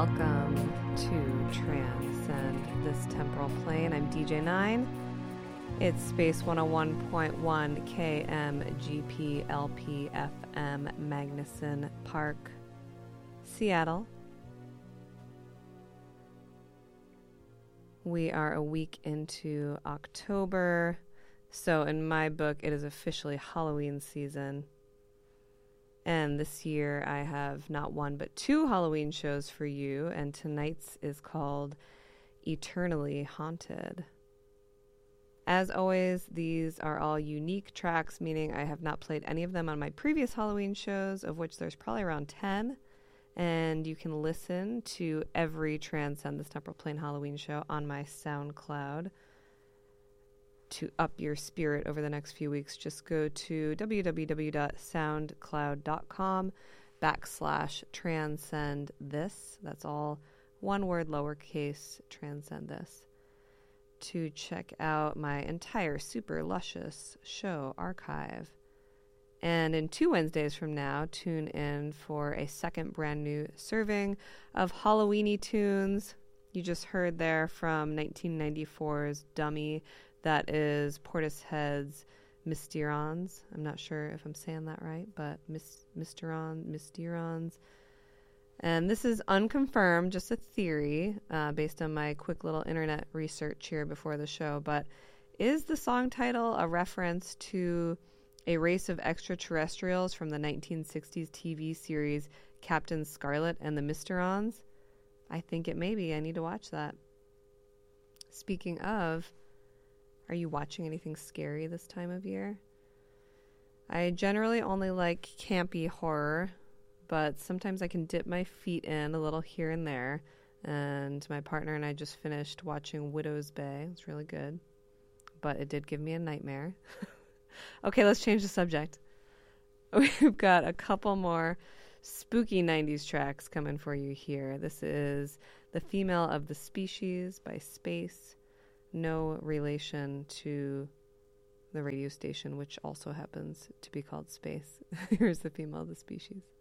Welcome to Transcend This Temporal Plane. I'm DJ9. It's Space 101.1 KMGP LPFM Magnuson Park, Seattle. We are a week into October, so in my book, it is officially Halloween season. And this year I have not one but two Halloween shows for you, and tonight's is called Eternally Haunted. As always, these are all unique tracks, meaning I have not played any of them on my previous Halloween shows, of which there's probably around 10. And you can listen to every Transcend This Temporal Plane Halloween show on my SoundCloud. To up your spirit over the next few weeks, just go to www.soundcloud.com/transcend this. That's all one word, lowercase, transcend this. To check out my entire super luscious show archive. And in 2 Wednesdays from now, tune in for a second brand new serving of Halloweeny tunes. You just heard there from 1994's Dummy. That is Portishead's Mysterons. I'm not sure if I'm saying that right, but Mysterons. And this is unconfirmed, just a theory based on my quick little internet research here before the show. But is the song title a reference to a race of extraterrestrials from the 1960s TV series Captain Scarlet and the Mysterons? I think it may be. I need to watch that. Speaking of, are you watching anything scary this time of year? I generally only like campy horror, but sometimes I can dip my feet in a little here and there. And my partner and I just finished watching Widow's Bay. It's really good, but it did give me a nightmare. Okay, let's change the subject. We've got a couple more spooky 90s tracks coming for you here. This is The Female of the Species by Space. No relation to the radio station, which also happens to be called Space. Here's The Female of the Species.